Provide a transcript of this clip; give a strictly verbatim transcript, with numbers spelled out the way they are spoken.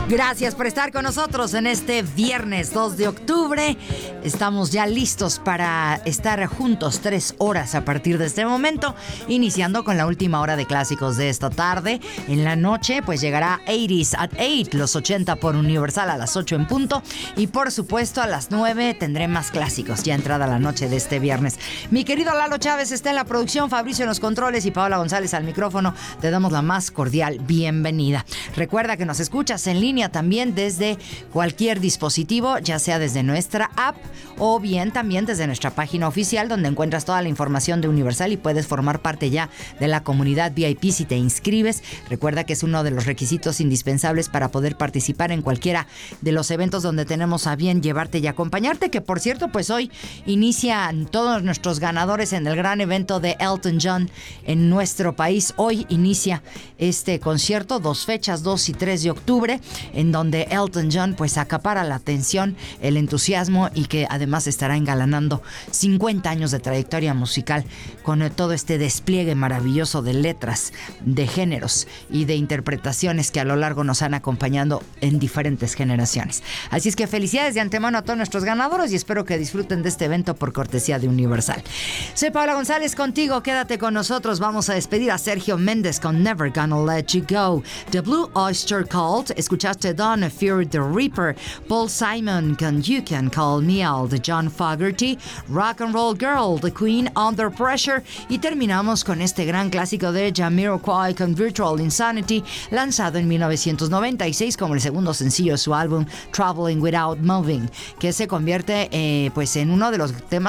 Gracias por estar con nosotros en este viernes dos de octubre. Estamos ya listos para estar juntos tres horas a partir de este momento, iniciando con la última hora de clásicos de esta tarde. En la noche, pues llegará ochenta at ocho, los ochenta por Universal a las ocho en punto. Y por supuesto, a las nueve tendré más clásicos, ya entrada la noche de este viernes. Mi querido Lalo Chávez está en la producción, Fabricio en los controles y Paola González al micrófono. Te damos la más cordial bienvenida. Recuerda que nos escuchas en línea también desde cualquier dispositivo, ya sea desde nuestra app o bien también desde nuestra página oficial, donde encuentras toda la información de Universal y puedes formar parte ya de la comunidad V I P si te inscribes. Recuerda que es uno de los requisitos indispensables para poder participar en cualquiera de los eventos donde tenemos a bien llevarte y acompañarte, que por cierto, pues hoy inician todos nuestros ganadores en el gran evento de Elton John en nuestro país. Hoy inicia este concierto, dos fechas, dos y tres de octubre, en donde Elton John pues acapara la atención, el entusiasmo y que además estará engalanando cincuenta años de trayectoria musical con todo este despliegue maravilloso de letras, de géneros y de interpretaciones que a lo largo nos han acompañado en diferentes generaciones. Así es que felicidades de antemano a todos nuestros ganadores y espero que disfruten de este evento por cortesía de Universal. Soy Paola González contigo, quédate con nosotros. Vamos a despedir a Sergio Méndez con Never Gonna Let You Go. The Blue Oyster Cult, escuchaste Donna Fear the Reaper, Paul Simon con You Can Call Me Out, John Fogerty, Rock and Roll Girl, The Queen, Under Pressure, y terminamos con este gran clásico de Jamiroquai con Virtual Insanity, lanzado en mil novecientos noventa y seis como el segundo sencillo de su álbum Traveling Without Moving, que se convierte eh, pues en uno de los temas